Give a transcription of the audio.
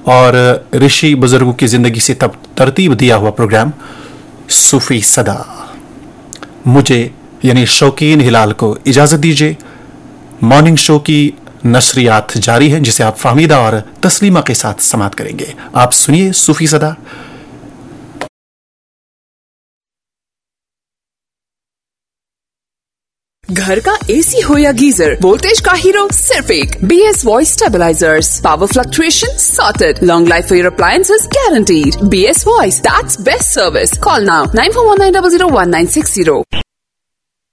और ऋषि बुजुर्गों की जिंदगी से तब तरतीब दिया हुआ प्रोग्राम सूफी सदा। मुझे यानी शौकीन हिलाल को इजाजत दीजिए। मॉर्निंग शो की नशरियात जारी है, जिसे आप फाहमीदा और तस्लीमा के साथ समाप्त करेंगे। आप सुनिए सूफी सदा। घर का एसी हो या गीजर, वोल्टेज का हीरो सिर्फ एक BS voice stabilisers. Power fluctuation sorted, long life for your appliances guaranteed. BS voice, that's best service. Call now 9419001960।